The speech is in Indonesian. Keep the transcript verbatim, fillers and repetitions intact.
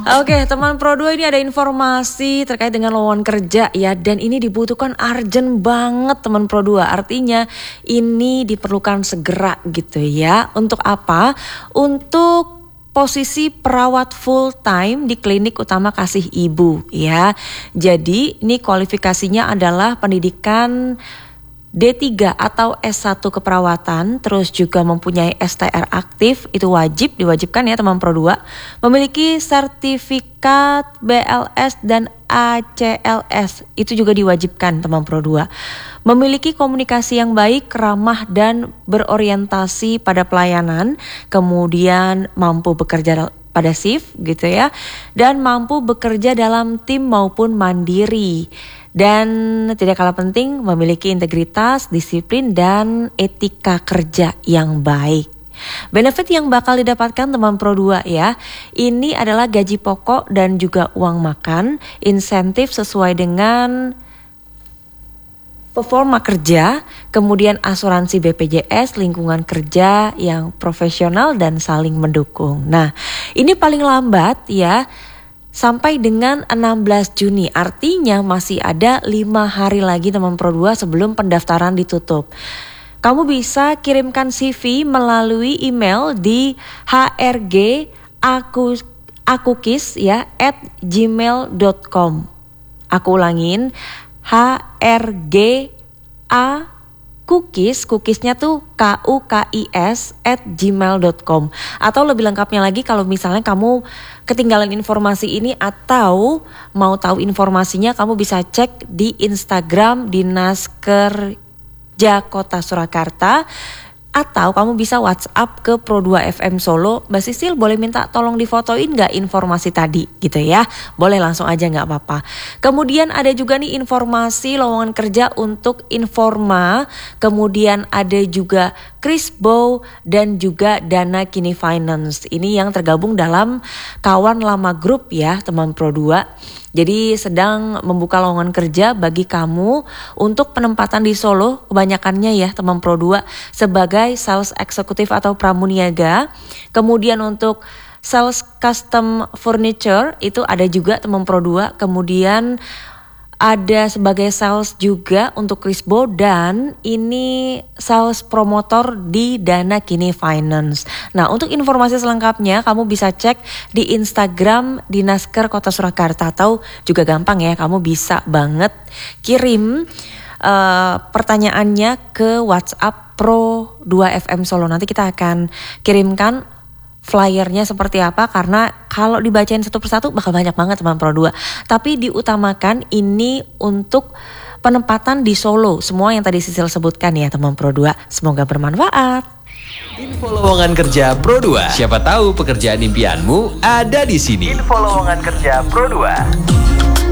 Oke, teman Pro dua, ini ada informasi terkait dengan lowongan kerja ya, dan ini dibutuhkan urgent banget teman Pro dua. Artinya ini diperlukan segera gitu ya. Untuk apa? Untuk posisi perawat full time di Klinik Utama Kasih Ibu ya. Jadi ini kualifikasinya adalah pendidikan D tiga atau S satu keperawatan, terus juga mempunyai S T R aktif, itu wajib, diwajibkan ya teman Pro dua. Memiliki sertifikat B L S dan A C L S, itu juga diwajibkan teman Pro dua. Memiliki komunikasi yang baik, ramah dan berorientasi pada pelayanan, kemudian mampu bekerja pada shift gitu ya, dan mampu bekerja dalam tim maupun mandiri. Dan tidak kalah penting, memiliki integritas, disiplin, dan etika kerja yang baik. Benefit yang bakal didapatkan teman Pro dua ya, ini adalah gaji pokok dan juga uang makan, insentif sesuai dengan performa kerja, kemudian asuransi B P J S, lingkungan kerja yang profesional dan saling mendukung. Nah, ini paling lambat ya sampai dengan enam belas Juni, artinya masih ada lima hari lagi teman Pro dua sebelum pendaftaran ditutup. Kamu bisa kirimkan C V melalui email di hrgakukis ya at gmail dot com. Aku ulangin, hrga Cookies, cookiesnya tuh K U K I S at gmail dot com. Atau lebih lengkapnya lagi, kalau misalnya kamu ketinggalan informasi ini atau mau tahu informasinya, kamu bisa cek di Instagram Dinas Kerja Kota Surakarta. Atau kamu bisa WhatsApp ke Pro dua F M Solo, Mbak Sisil boleh minta tolong difotoin gak informasi tadi gitu ya. Boleh langsung aja gak apa-apa. Kemudian ada juga nih informasi lowongan kerja untuk Informa. Kemudian ada juga Krisbo dan juga Dana Kini Finance. Ini yang tergabung dalam Kawan Lama Group ya teman Pro dua. Jadi sedang membuka lowongan kerja bagi kamu untuk penempatan di Solo, kebanyakannya ya teman Pro dua, sebagai sales eksekutif atau pramuniaga. Kemudian untuk sales custom furniture itu ada juga teman Pro dua. Kemudian ada sebagai sales juga untuk Krisbo, dan ini sales promotor di Dana Kini Finance. Nah, untuk informasi selengkapnya kamu bisa cek di Instagram Dinasker Kota Surakarta, atau juga gampang ya, kamu bisa banget kirim uh, pertanyaannya ke WhatsApp Pro dua F M Solo. Nanti kita akan kirimkan flyernya seperti apa, karena kalau dibacain satu persatu bakal banyak banget teman Pro dua. Tapi diutamakan ini untuk penempatan di Solo, semua yang tadi Sisil sebutkan ya teman Pro dua. Semoga bermanfaat. Info lowongan kerja Pro dua. Siapa tahu pekerjaan impianmu ada di sini. Info lowongan kerja Pro dua.